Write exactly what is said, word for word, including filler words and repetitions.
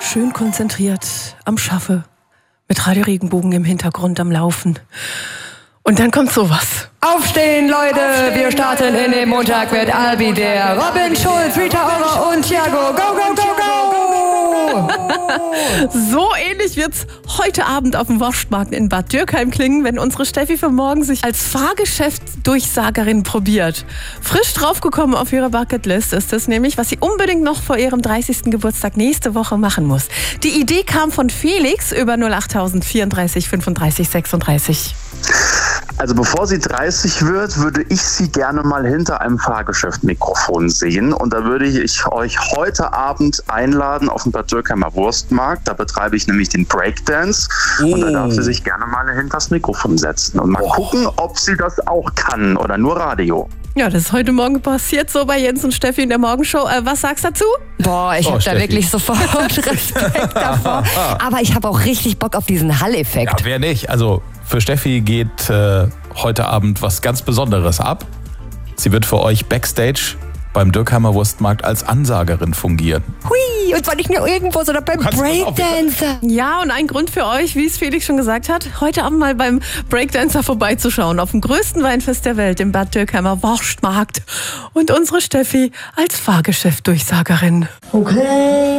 schön konzentriert am Schaffe, mit Radio Regenbogen im Hintergrund am Laufen. Und dann kommt sowas. Aufstehen, Leute! Aufstehen, wir starten Leute. In den Montag mit Albi, der Robin Schulz, Rita Ora und Thiago. Go, go, go, go! So ähnlich wird's heute Abend auf dem Wurstmarkt in Bad Dürkheim klingen, wenn unsere Steffi für morgen sich als Fahrgeschäftsdurchsagerin probiert. Frisch draufgekommen auf ihrer Bucketlist ist es nämlich, was sie unbedingt noch vor ihrem dreißigsten Geburtstag nächste Woche machen muss. Die Idee kam von Felix über null acht vierunddreißig fünfunddreißig sechsunddreißig. Also bevor sie dreißig wird, würde ich sie gerne mal hinter einem Fahrgeschäft-Mikrofon sehen. Und da würde ich euch heute Abend einladen auf den Bad Dürkheimer Wurstmarkt. Da betreibe ich nämlich den Breakdance. Oh. Und da darf sie sich gerne mal hinter das Mikrofon setzen und mal oh. gucken, ob sie das auch kann oder nur Radio. Ja, das ist heute Morgen passiert, so bei Jens und Steffi in der Morgenshow. Äh, was sagst du dazu? Boah, ich oh, habe da Steffi. wirklich sofort Respekt davor. Aber ich habe auch richtig Bock auf diesen Hall-Effekt. Ja, wer nicht? Also für Steffi geht äh, heute Abend was ganz Besonderes ab. Sie wird für euch Backstage beim Dürkheimer Wurstmarkt als Ansagerin fungieren. Hui, und zwar nicht nur irgendwo, sondern beim Breakdancer. Ja, und ein Grund für euch, wie es Felix schon gesagt hat, heute Abend mal beim Breakdancer vorbeizuschauen. Auf dem größten Weinfest der Welt, im Bad Dürkheimer Wurstmarkt. Und unsere Steffi als Fahrgeschäftdurchsagerin. Okay.